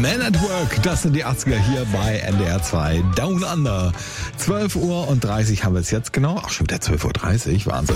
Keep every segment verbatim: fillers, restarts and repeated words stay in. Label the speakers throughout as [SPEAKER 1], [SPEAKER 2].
[SPEAKER 1] Man at Work, das sind die achtziger hier bei N D R zwei Down Under. zwölf Uhr dreißig haben wir es jetzt genau. Ach, schon wieder zwölf Uhr dreißig, Wahnsinn.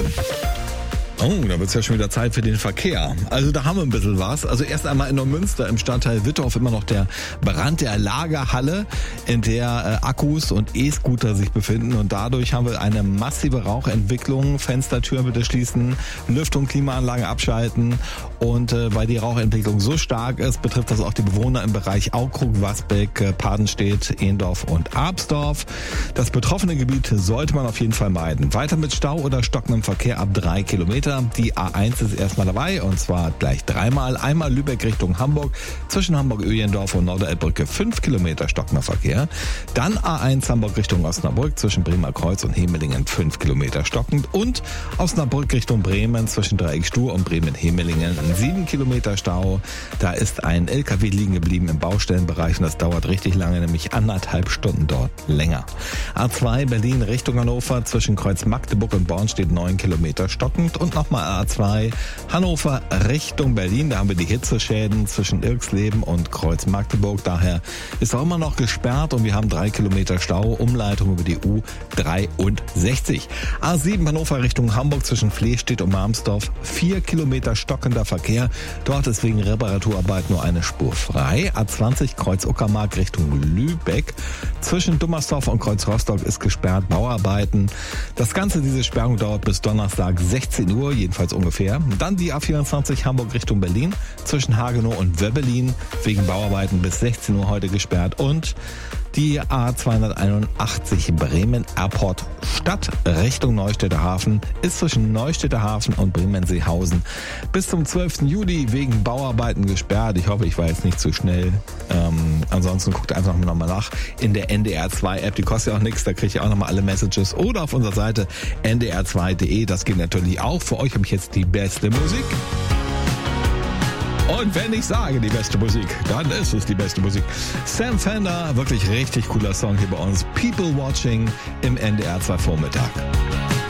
[SPEAKER 1] Oh, da wird es ja schon wieder Zeit für den Verkehr. Also da haben wir ein bisschen was. Also erst einmal in Neumünster im Stadtteil Wittorf immer noch der Brand der Lagerhalle, in der äh, Akkus und E-Scooter sich befinden. Und dadurch haben wir eine massive Rauchentwicklung. Fenstertüren bitte schließen, Lüftung, Klimaanlage abschalten. Und äh, weil die Rauchentwicklung so stark ist, betrifft das auch die Bewohner im Bereich Aukrug, Wasbeck, äh, Padenstedt, Ehndorf und Absdorf. Das betroffene Gebiet sollte man auf jeden Fall meiden. Weiter mit Stau oder stockendem Verkehr ab drei Kilometer. Die A eins ist erstmal dabei und zwar gleich dreimal. Einmal Lübeck Richtung Hamburg, zwischen Hamburg-Öjendorf und Norderelbbrücke fünf Kilometer stockender Verkehr. Dann A eins Hamburg Richtung Osnabrück, zwischen Bremer Kreuz und Hemelingen fünf Kilometer stockend. Und Osnabrück Richtung Bremen, zwischen Dreieckstuhl und Bremen-Hemelingen sieben Kilometer Stau. Da ist ein L K W liegen geblieben im Baustellenbereich und das dauert richtig lange, nämlich anderthalb Stunden dort länger. A zwei Berlin Richtung Hannover, zwischen Kreuz Magdeburg und Born steht neun Kilometer stockend. Und nochmal A zwei Hannover Richtung Berlin. Da haben wir die Hitzeschäden zwischen Irksleben und Kreuz Magdeburg. Daher ist auch immer noch gesperrt und wir haben drei Kilometer Stau. Umleitung über die U dreiundsechzig. A sieben Hannover Richtung Hamburg zwischen Flehstedt und Marmsdorf. vier Kilometer stockender Verkehr. Dort ist wegen Reparaturarbeit nur eine Spur frei. A zwanzig Kreuz Uckermark Richtung Lübeck. Zwischen Dummersdorf und Kreuz Rostock ist gesperrt. Bauarbeiten. Das Ganze, diese Sperrung dauert bis Donnerstag sechzehn Uhr. Jedenfalls ungefähr. Dann die A vierundzwanzig Hamburg Richtung Berlin, zwischen Hagenow und Wöbbelin, wegen Bauarbeiten bis sechzehn Uhr heute gesperrt. Und die A zweihunderteinundachtzig Bremen Airport Stadt Richtung Neustädter Hafen ist zwischen Neustädter Hafen und Bremen-Seehausen bis zum zwölften Juli wegen Bauarbeiten gesperrt. Ich hoffe, ich war jetzt nicht zu schnell. Ähm, ansonsten guckt einfach nochmal nach in der N D R zwei App. Die kostet ja auch nichts, da kriege ich auch nochmal alle Messages. Oder auf unserer Seite N D R zwei Punkt de. Das geht natürlich auch. Für euch habe ich jetzt die beste Musik. Und wenn ich sage die beste Musik, dann ist es die beste Musik. Sam Fender, wirklich richtig cooler Song hier bei uns. People Watching im N D R zwei Vormittag.